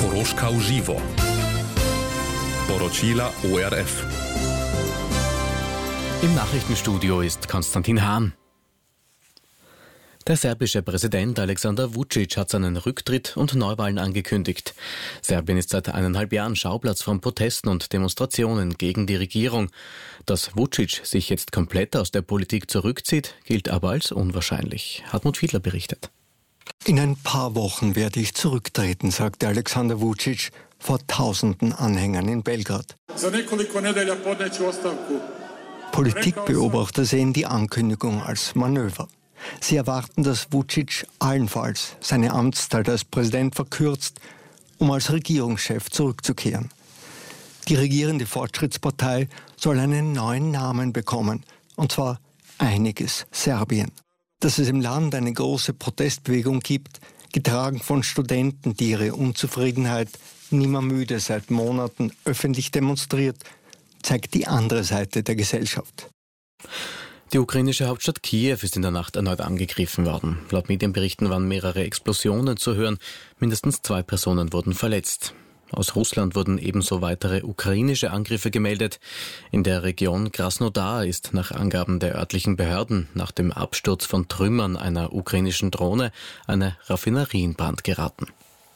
Koroška v živo. Poročila ORF. Im Nachrichtenstudio ist Konstantin Hahn. Der serbische Präsident Aleksandar Vučić hat seinen Rücktritt und Neuwahlen angekündigt. Serbien ist seit 1,5 Jahren Schauplatz von Protesten und Demonstrationen gegen die Regierung. Dass Vučić sich jetzt komplett aus der Politik zurückzieht, gilt aber als unwahrscheinlich. Hartmut Fiedler berichtet. In ein paar Wochen werde ich zurücktreten, sagte Aleksandar Vučić vor tausenden Anhängern in Belgrad. Politikbeobachter sehen die Ankündigung als Manöver. Sie erwarten, dass Vučić allenfalls seine Amtszeit als Präsident verkürzt, um als Regierungschef zurückzukehren. Die regierende Fortschrittspartei soll einen neuen Namen bekommen, und zwar Einiges Serbien. Dass es im Land eine große Protestbewegung gibt, getragen von Studenten, die ihre Unzufriedenheit nimmer müde seit Monaten öffentlich demonstriert, zeigt die andere Seite der Gesellschaft. Die ukrainische Hauptstadt Kiew ist in der Nacht erneut angegriffen worden. Laut Medienberichten waren mehrere Explosionen zu hören. Mindestens 2 Personen wurden verletzt. Aus Russland wurden ebenso weitere ukrainische Angriffe gemeldet. In der Region Krasnodar ist nach Angaben der örtlichen Behörden nach dem Absturz von Trümmern einer ukrainischen Drohne eine Raffinerie in Brand geraten.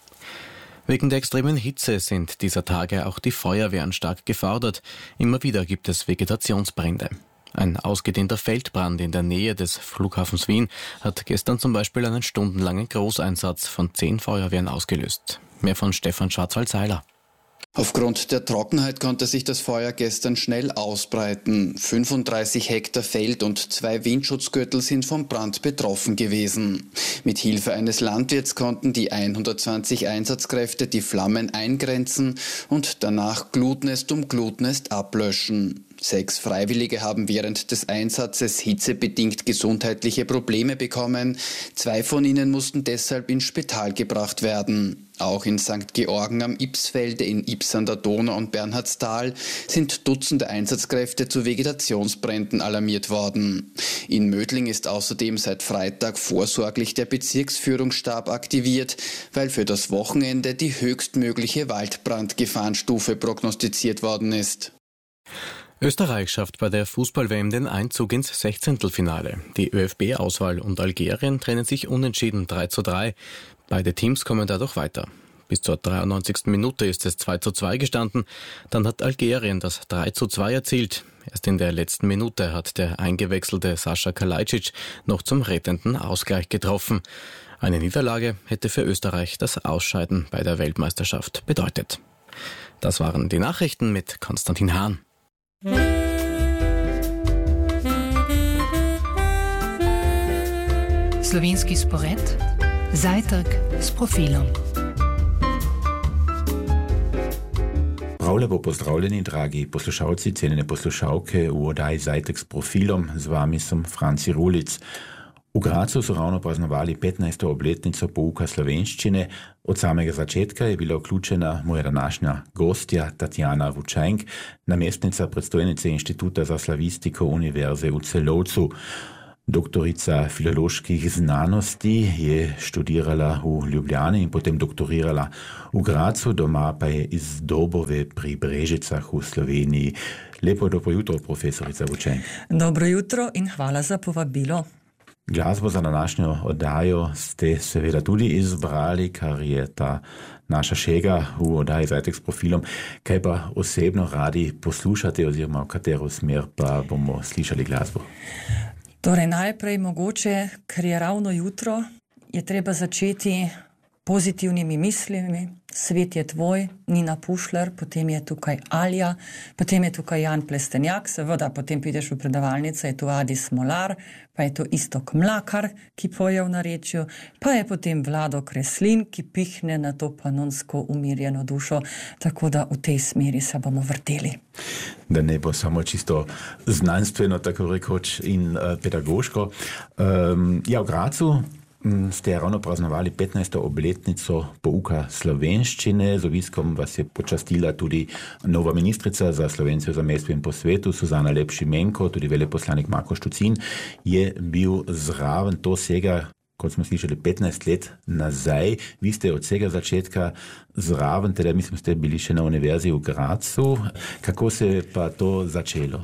Wegen der extremen Hitze sind dieser Tage auch die Feuerwehren stark gefordert. Immer wieder gibt es Vegetationsbrände. Ein ausgedehnter Feldbrand in der Nähe des Flughafens Wien hat gestern zum Beispiel einen stundenlangen Großeinsatz von 10 Feuerwehren ausgelöst. Mehr von Stefan Schwarzwald-Seiler. Aufgrund der Trockenheit konnte sich das Feuer gestern schnell ausbreiten. 35 Hektar Feld und 2 Windschutzgürtel sind vom Brand betroffen gewesen. Mit Hilfe eines Landwirts konnten die 120 Einsatzkräfte die Flammen eingrenzen und danach Glutnest um Glutnest ablöschen. 6 Freiwillige haben während des Einsatzes hitzebedingt gesundheitliche Probleme bekommen. 2 von ihnen mussten deshalb ins Spital gebracht werden. Auch in St. Georgen am Ybbsfelde, in Ybbs an der Donau und Bernhardsthal sind Dutzende Einsatzkräfte zu Vegetationsbränden alarmiert worden. In Mödling ist außerdem seit Freitag vorsorglich der Bezirksführungsstab aktiviert, weil für das Wochenende die höchstmögliche Waldbrandgefahrenstufe prognostiziert worden ist. Österreich schafft bei der Fußball-WM den Einzug ins 16. Die ÖFB-Auswahl und Algerien trennen sich unentschieden 3:3. Beide Teams kommen dadurch weiter. Bis zur 93. Minute ist es 2:2 gestanden. Dann hat Algerien das 3:2 erzielt. Erst in der letzten Minute hat der eingewechselte Sascha Kalajdzic noch zum rettenden Ausgleich getroffen. Eine Niederlage hätte für Österreich das Ausscheiden bei der Weltmeisterschaft bedeutet. Das waren die Nachrichten mit Konstantin Hahn. Slovenski spored, zajtrk s profilom. Prav lepo pozdravljeni, dragi poslušalci, cenjene poslušalke v oddaji Zajtrk s profilom. Z vami sem Franci Rulic. V Gracu so ravno praznovali 15. obletnico pouka slovenščine. Od samega začetka je bila vključena moja današnja gostja Tatjana Vučajnk, namestnica predstojnice Inštituta za slavistiko Univerze v Celovcu. Doktorica filoloških znanosti je študirala v Ljubljani in potem doktorirala v Gracu, doma pa je iz Dobove pri Brežicah v Sloveniji. Lepo dobro jutro, profesorica Vučajnk. Dobro jutro in hvala za povabilo. Glasbo za današnjo oddajo ste seveda tudi izbrali, kar je ta naša šega v oddaji Zajtrk s profilom. Kaj pa osebno radi poslušate oziroma v katero smer pa bomo slišali glasbo? Torej najprej mogoče, ker je ravno jutro, je treba začeti pozitivnimi mislimi. Svet je tvoj, Nina Pušler, potem je tukaj Alja, potem je tukaj Jan Plestenjak, seveda potem prideš v predavalnico, je tu Adi Smolar, pa je tu Istok Mlakar, ki poje v narečju, pa je potem Vlado Kreslin, ki pihne na to panonsko umirjeno dušo, tako da v tej smeri se bomo vrteli. Da ne bo samo čisto znanstveno, tako rekoč, in pedagoško. Ja, v Gracu ste ravno praznovali 15. obletnico pouka slovenščine. Z obiskom vas je počastila tudi nova ministrica za Slovence v zamejstvu in po svetu, Suzana Lep Šimenko, tudi veleposlanik Marko Štucin je bil zraven. To sega kot smo slišali, 15 let nazaj. Vi ste od vsega začetka zraven, teda mislim, ste bili še na univerzi v Grazu. Kako se je pa to začelo?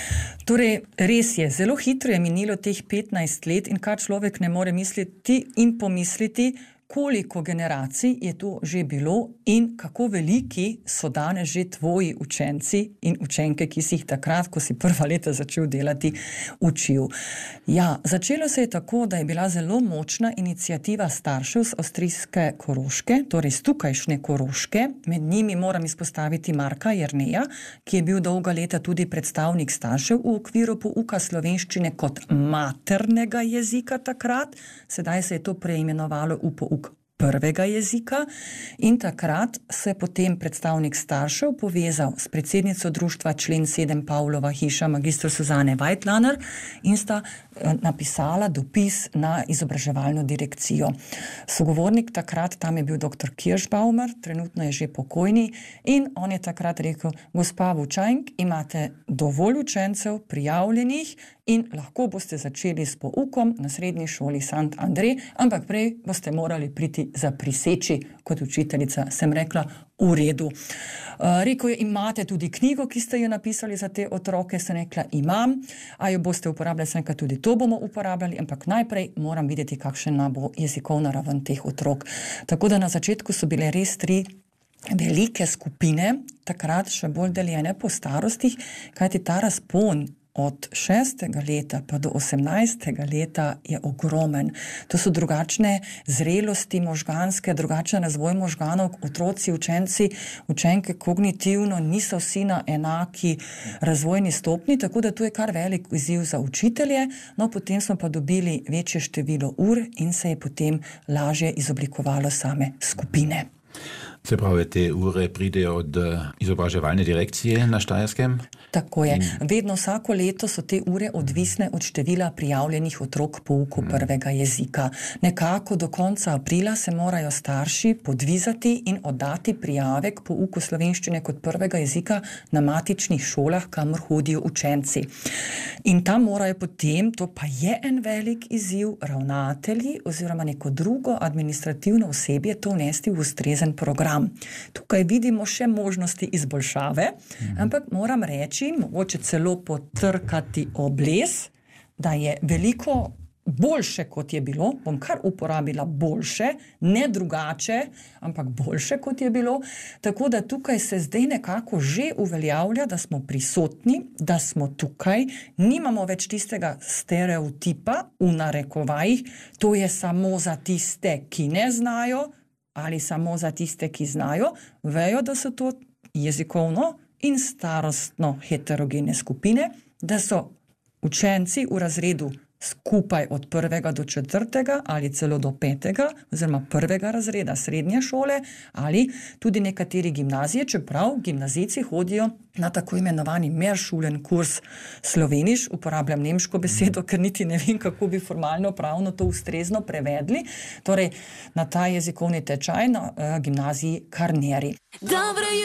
Torej, res je, zelo hitro je minilo teh 15 let in kar človek ne more misliti in pomisliti, koliko generacij je to že bilo in kako veliki so danes že tvoji učenci in učenke, ki si jih takrat, ko si prva leta začel delati, učil. Ja, začelo se je tako, da je bila zelo močna iniciativa staršev z avstrijske Koroške, torej z tukajšnje Koroške. Med njimi moram izpostaviti Marka Jerneja, ki je bil dolga leta tudi predstavnik staršev v okviru pouka slovenščine kot maternega jezika takrat. Sedaj se je to preimenovalo v pouk prvega jezika in takrat se potem predstavnik staršev povezal s predsednico društva Člen 7 Pavlova hiša magistro Suzane Weitlaner in sta napisala dopis na izobraževalno direkcijo. Sogovornik takrat, tam je bil dr. Kirschbaumer, trenutno je že pokojni in on je takrat rekel, gospa Vučank, imate dovolj učencev prijavljenih in lahko boste začeli s poukom na srednji šoli Sant Andrej, ampak prej boste morali priti zapriseči kot učiteljica. Sem rekla, v redu. Rekel je, imate tudi knjigo, ki ste jo napisali za te otroke, sem rekla, imam, a jo boste uporabljali, sem rekla, tudi to bomo uporabljali, ampak najprej moram videti, kakšna bo jezikovna raven teh otrok. Tako da na začetku so bile res 3 velike skupine, takrat še bolj deljene po starostih, kajti ta razpon od 6. leta pa do 18. leta je ogromen. To so drugačne zrelosti možganske, drugačen razvoj možganov, otroci, učenci, učenke kognitivno niso vsi na enaki razvojni stopni, tako da to je kar velik izziv za učitelje, no potem smo pa dobili večje število ur in se je potem lažje izoblikovalo same skupine. Se pravi, te ure pridejo od izobraževalne direkcije na Štajerskem? Tako je. Vedno vsako leto so te ure odvisne od števila prijavljenih otrok pouku prvega jezika. Nekako do konca aprila se morajo starši podvizati in oddati prijave k pouku slovenščine kot prvega jezika na matičnih šolah, kamor hodijo učenci. In tam morajo potem, to pa je en velik izziv, ravnatelji oziroma neko drugo administrativno osebje to vnesti v ustrezen program. Tukaj vidimo še možnosti izboljšave, ampak moram reči, mogoče celo potrkati obles, da je veliko boljše, kot je bilo, bom kar uporabila boljše, ne drugače, ampak boljše, kot je bilo, tako da tukaj se zdaj nekako že uveljavlja, da smo prisotni, da smo tukaj, nimamo več tistega stereotipa v narekovajih, to je samo za tiste, ki ne znajo, ali samo za tiste, ki znajo, vejo, da so to jezikovno in starostno heterogene skupine, da so učenci v razredu skupaj od 1. do 4. ali celo do 5. oziroma 1. razreda srednje šole ali tudi nekateri gimnazije, čeprav gimnazijci hodijo na tako imenovani Mehrschulden kurs Sloveniš, uporabljam nemško besedo, ker niti ne vem, kako bi formalno pravno to ustrezno prevedli, torej na ta jezikovni tečaj na gimnaziji Karneri.